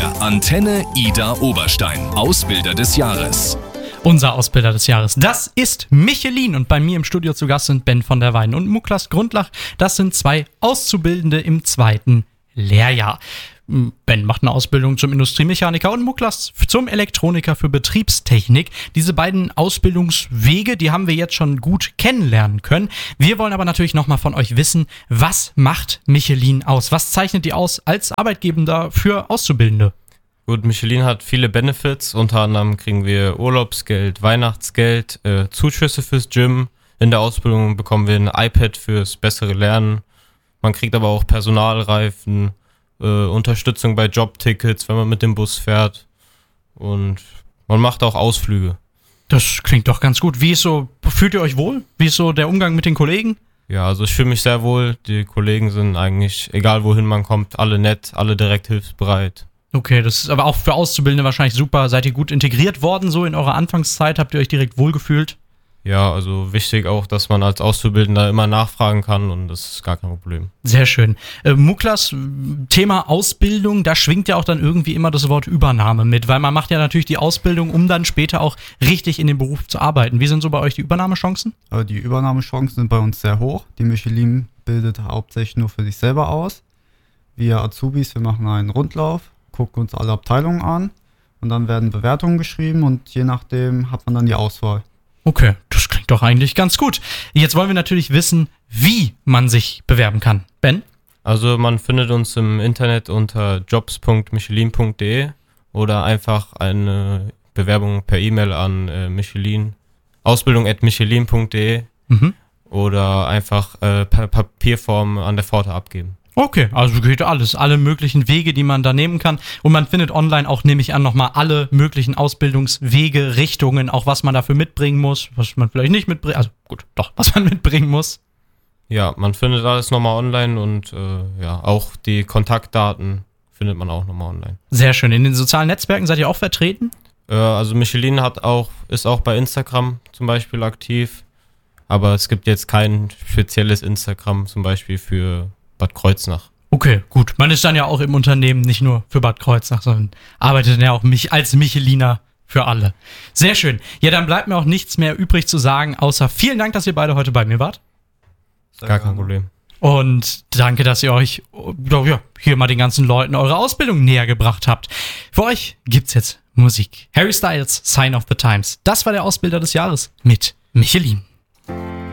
Der Antenne Ida Oberstein, Ausbilder des Jahres. Unser Ausbilder des Jahres, das ist Michelin, und bei mir im Studio zu Gast sind Ben von der Weiden und Muklas Grundlach. Das sind zwei Auszubildende im 2. Lehrjahr. Ben macht eine Ausbildung zum Industriemechaniker und Muklas zum Elektroniker für Betriebstechnik. Diese beiden Ausbildungswege, die haben wir jetzt schon gut kennenlernen können. Wir wollen aber natürlich nochmal von euch wissen, was macht Michelin aus? Was zeichnet die aus als Arbeitgeber für Auszubildende? Gut, Michelin hat viele Benefits. Unter anderem kriegen wir Urlaubsgeld, Weihnachtsgeld, Zuschüsse fürs Gym. In der Ausbildung bekommen wir ein iPad fürs bessere Lernen. Man kriegt aber auch Personalreifen, Unterstützung bei Jobtickets, wenn man mit dem Bus fährt, und man macht auch Ausflüge. Das klingt doch ganz gut. Fühlt ihr euch wohl? Wie ist so der Umgang mit den Kollegen? Ja, also ich fühle mich sehr wohl. Die Kollegen sind eigentlich, egal wohin man kommt, alle nett, alle direkt hilfsbereit. Okay, das ist aber auch für Auszubildende wahrscheinlich super. Seid ihr gut integriert worden so in eurer Anfangszeit? Habt ihr euch direkt wohlgefühlt? Ja, also wichtig auch, dass man als Auszubildender immer nachfragen kann, und das ist gar kein Problem. Sehr schön. Muklas, Thema Ausbildung, da schwingt ja auch dann irgendwie immer das Wort Übernahme mit, weil man macht ja natürlich die Ausbildung, um dann später auch richtig in dem Beruf zu arbeiten. Wie sind so bei euch die Übernahmechancen? Die Übernahmechancen sind bei uns sehr hoch. Die Michelin bildet hauptsächlich nur für sich selber aus. Wir Azubis, wir machen einen Rundlauf, gucken uns alle Abteilungen an, und dann werden Bewertungen geschrieben, und je nachdem hat man dann die Auswahl. Okay, das klingt doch eigentlich ganz gut. Jetzt wollen wir natürlich wissen, wie man sich bewerben kann. Ben? Also man findet uns im Internet unter jobs.michelin.de oder einfach eine Bewerbung per E-Mail an Michelin, ausbildung@michelin.de oder einfach per Papierform an der Pforte abgeben. Okay, also geht alles, alle möglichen Wege, die man da nehmen kann. Und man findet online auch, nehme ich an, nochmal alle möglichen Ausbildungswege, Richtungen, auch was man dafür mitbringen muss, was man vielleicht nicht mitbringt, also gut, doch, was man mitbringen muss. Ja, man findet alles nochmal online, und auch die Kontaktdaten findet man auch nochmal online. Sehr schön. In den sozialen Netzwerken seid ihr auch vertreten? Also Michelin ist auch bei Instagram zum Beispiel aktiv, aber es gibt jetzt kein spezielles Instagram zum Beispiel für Bad Kreuznach. Okay, gut. Man ist dann ja auch im Unternehmen nicht nur für Bad Kreuznach, sondern arbeitet dann ja auch als Micheliner für alle. Sehr schön. Ja, dann bleibt mir auch nichts mehr übrig zu sagen, außer vielen Dank, dass ihr beide heute bei mir wart. Gar kein Problem. Und danke, dass ihr euch hier mal den ganzen Leuten eure Ausbildung näher gebracht habt. Für euch gibt's jetzt Musik. Harry Styles, Sign of the Times. Das war der Ausbilder des Jahres mit Michelin.